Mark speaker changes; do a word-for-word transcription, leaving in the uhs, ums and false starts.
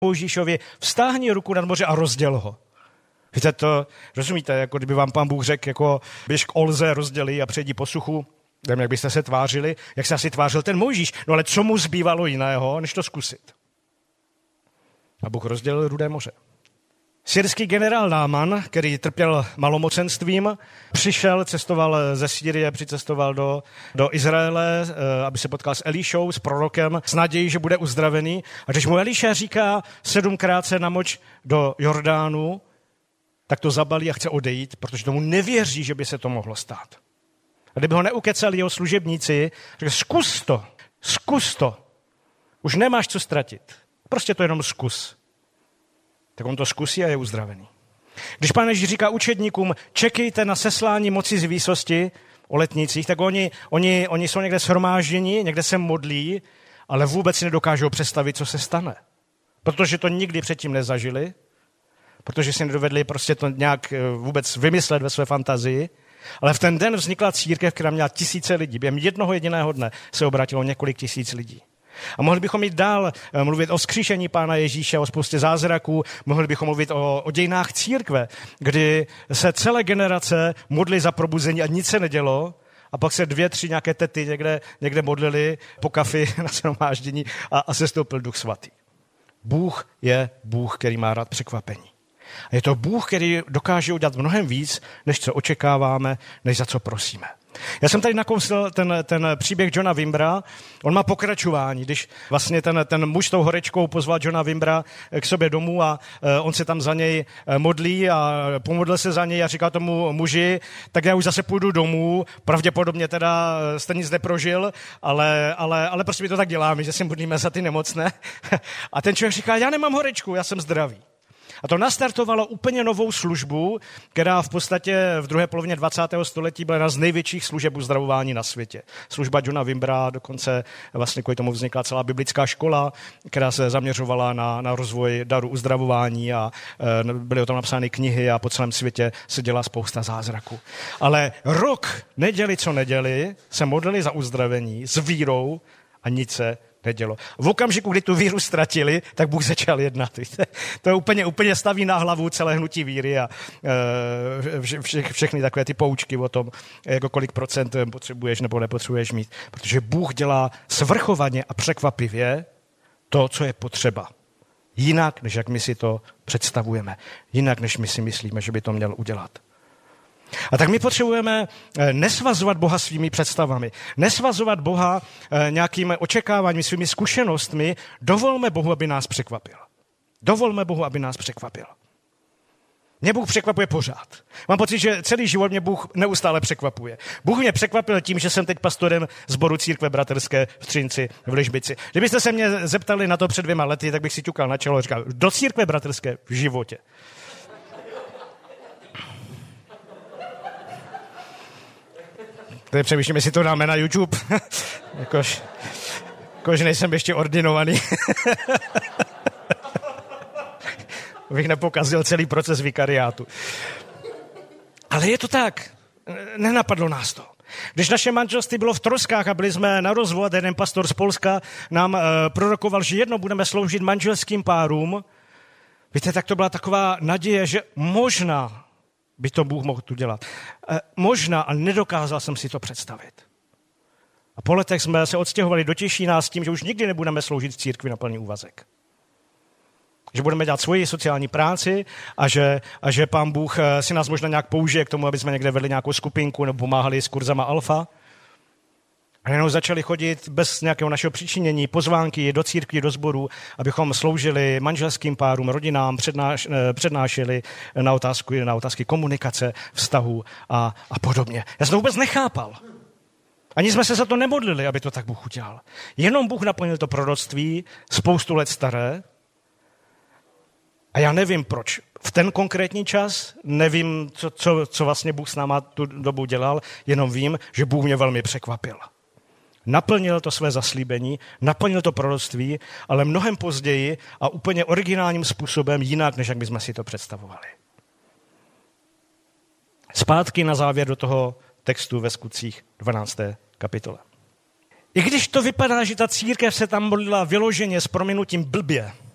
Speaker 1: Mojžíšovi, vztáhni ruku nad moře a rozděl ho. Víte to, rozumíte, jako kdyby vám Pán Bůh řekl, jako běž k Olze, rozdělí a přejdi po suchu, nevím, jak byste se tvářili, jak se asi tvářil ten Mojžíš, no ale co mu zbývalo jiného, než to zkusit. A Bůh rozdělil Rudé moře. Syrský generál Náman, který trpěl malomocenstvím, přišel, cestoval ze Sýrie, přicestoval do, do Izraele, aby se potkal s Elišou, s prorokem, s nadějí, že bude uzdravený. A když mu Eliša říká sedmkrát se namoč do Jordánu, tak to zabalí a chce odejít, protože tomu nevěří, že by se to mohlo stát. A kdyby ho neukecali jeho služebníci, řekl, zkus to, zkus to. Už nemáš co ztratit. Prostě to jenom zkus. Tak on to zkusí a je uzdravený. Když Pán Ježíš říká učedníkům, čekejte na seslání moci z výsosti o letnicích, tak oni, oni, oni jsou někde shromážděni, někde se modlí, ale vůbec si nedokážou představit, co se stane. Protože to nikdy předtím nezažili, protože si nedovedli prostě to nějak vůbec vymyslet ve své fantazii, ale v ten den vznikla církev, která měla tisíce lidí. Během jednoho jediného dne se obrátilo několik tisíc lidí. A mohli bychom jít dál, mluvit o vzkříšení Pána Ježíše, o spoustě zázraků, mohli bychom mluvit o, o dějinách církve, kdy se celé generace modlí za probuzení a nic se nedělo, a pak se dvě, tři nějaké tety někde, někde modlili po kafi na shromáždění a, a sestoupil Duch Svatý. Bůh je Bůh, který má rád překvapení. A je to Bůh, který dokáže udělat mnohem víc, než co očekáváme, než za co prosíme. Já jsem tady nakousl ten, ten příběh Johna Wimbra, on má pokračování, když vlastně ten, ten muž s tou horečkou pozval Johna Wimbra k sobě domů a on se tam za něj modlí a pomodlil se za něj a říká tomu muži, tak já už zase půjdu domů, pravděpodobně teda jste nic neprožil, ale, ale, ale prostě my to tak děláme, že si modlíme za ty nemocné. A ten člověk říká, já nemám horečku, já jsem zdravý. A to nastartovalo úplně novou službu, která v podstatě v druhé polovině dvacátého století byla jedna z největších služeb uzdravování na světě. Služba Johna Wimbra, dokonce vlastně kvůli tomu vznikla celá biblická škola, která se zaměřovala na, na rozvoj daru uzdravování a e, byly o tom napsány knihy a po celém světě se dělá spousta zázraků. Ale rok, neděli co neděli, se modlili za uzdravení s vírou a nic se nedělo. V okamžiku, kdy tu víru ztratili, tak Bůh začal jednat. Víte? To je úplně, úplně staví na hlavu celé hnutí víry a e, vše, všechny takové ty poučky o tom, jako kolik procent potřebuješ nebo nepotřebuješ mít. Protože Bůh dělá svrchovaně a překvapivě to, co je potřeba. Jinak, než jak my si to představujeme. Jinak, než my si myslíme, že by to měl udělat. A tak my potřebujeme nesvazovat Boha svými představami, nesvazovat Boha nějakými očekáváními, svými zkušenostmi. Dovolme Bohu, aby nás překvapil. Dovolme Bohu, aby nás překvapil. Mě Bůh překvapuje pořád. Mám pocit, že celý život mě Bůh neustále překvapuje. Bůh mě překvapil tím, že jsem teď pastorem sboru církve bratrské v Třinci v Ližbici. Kdybyste se mě zeptali na to před dvěma lety, tak bych si ťukal na čelo a říkal, do církve bratrské v životě. Tady přemýšlím, jestli to dáme na YouTube. Jakož, jakož nejsem ještě ordinovaný. Bych nepokazil celý proces vikariátu. Ale je to tak. Nenapadlo nás to. Když naše manželství bylo v troskách a byli jsme na rozvod, jeden pastor z Polska nám uh, prorokoval, že jednou budeme sloužit manželským párům. Víte, tak to byla taková naděje, že možná by to Bůh mohl tu dělat. E, možná, ale nedokázal jsem si to představit. A po letech jsme se odstěhovali do Těšína s tím, že už nikdy nebudeme sloužit v církvi na plný úvazek. Že budeme dělat svoji sociální práci a že, a že Pán Bůh si nás možná nějak použije k tomu, aby jsme někde vedli nějakou skupinku nebo pomáhali s kurzama Alfa. A jenom začali chodit bez nějakého našeho přičinění, pozvánky do církví, do sboru, abychom sloužili manželským párům, rodinám, přednáš, přednášeli na otázky, na otázky komunikace, vztahů a, a podobně. Já jsem to vůbec nechápal. Ani jsme se za to nemodlili, aby to tak Bůh udělal. Jenom Bůh naplnil to proroctví, spoustu let staré. A já nevím proč. V ten konkrétní čas nevím, co, co, co vlastně Bůh s náma tu dobu dělal, jenom vím, že Bůh mě velmi překvapil. Naplnil to své zaslíbení, naplnil to proroctví, ale mnohem později a úplně originálním způsobem jinak, než jak bychom si to představovali. Zpátky na závěr do toho textu ve Skutcích dvanácté kapitole. I když to vypadá, že ta církev se tam modlila vyloženě s prominutím blbě,